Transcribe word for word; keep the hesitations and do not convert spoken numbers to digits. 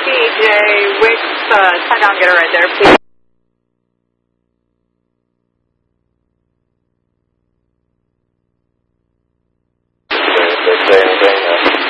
D J Wicks, uh, tie down getter right there, please.